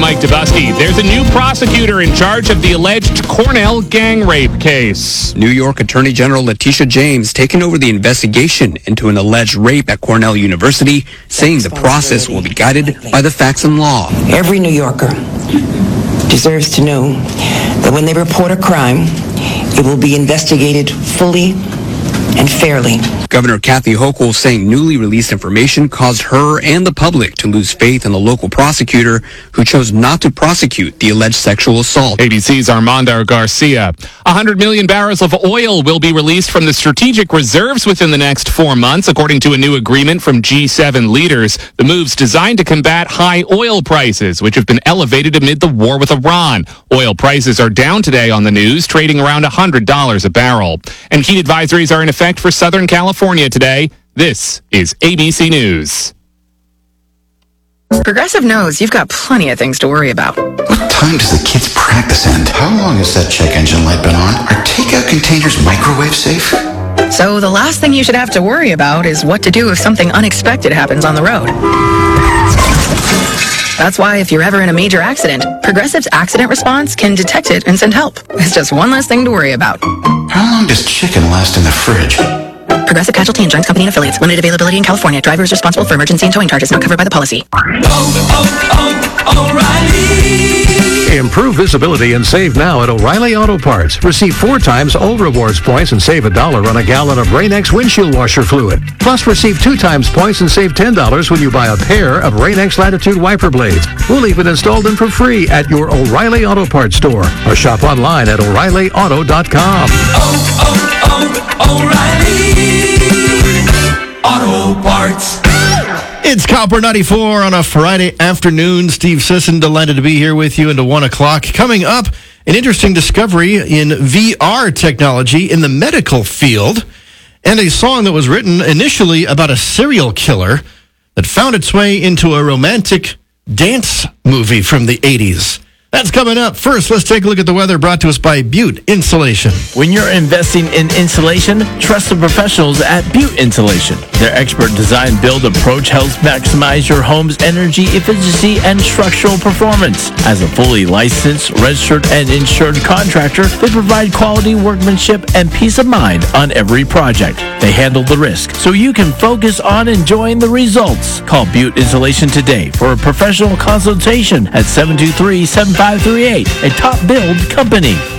Mike Dubusky. There's a new prosecutor in charge of the alleged Cornell gang rape case. New York Attorney General Letitia James taking over the investigation into an alleged rape at Cornell University, saying the process will be guided by the facts and law. Every New Yorker deserves to know that when they report a crime, it will be investigated fully and fairly. Governor Kathy Hochul saying newly released information caused her and the public to lose faith in the local prosecutor who chose not to prosecute the alleged sexual assault. ABC's Armando Garcia. 100 million barrels of oil will be released from the strategic reserves within the next 4 months, according to a new agreement from G7 leaders. The move's designed to combat high oil prices, which have been elevated amid the war with Iran. Oil prices are down today on the news, trading around $100 a barrel. And heat advisories are in effect for Southern California today. This is ABC News. Progressive knows you've got plenty of things to worry about. What time does the kids' practice end? How long has that check engine light been on? Are takeout containers microwave safe? So the last thing you should have to worry about is what to do if something unexpected happens on the road. That's why if you're ever in a major accident, Progressive's accident response can detect it and send help. It's just one less thing to worry about. How long does chicken last in the fridge? Progressive Casualty Insurance Company and Affiliates. Limited availability in California. Driver is responsible for emergency and towing charges not covered by the policy. O'Reilly. Improve visibility and save now at O'Reilly Auto Parts. Receive 4 times all rewards points and save $1 on a gallon of Rain-X windshield washer fluid. Plus, receive 2 times points and save $10 when you buy a pair of Rain-X Latitude wiper blades. We'll even install them for free at your O'Reilly Auto Parts store or shop online at O'ReillyAuto.com. O'Reilly Auto Parts. It's Copper 94 on a Friday afternoon. Steve Sisson, delighted to be here with you until 1 o'clock. Coming up, an interesting discovery in VR technology in the medical field, and a song that was written initially about a serial killer that found its way into a romantic dance movie from the 80s. That's coming up. First, let's take a look at the weather brought to us by Butte Insulation. When you're investing in insulation, trust the professionals at Butte Insulation. Their expert design build approach helps maximize your home's energy efficiency and structural performance. As a fully licensed, registered, and insured contractor, they provide quality workmanship and peace of mind on every project. They handle the risk so you can focus on enjoying the results. Call Butte Insulation today for a professional consultation at 723-7538, a top build company.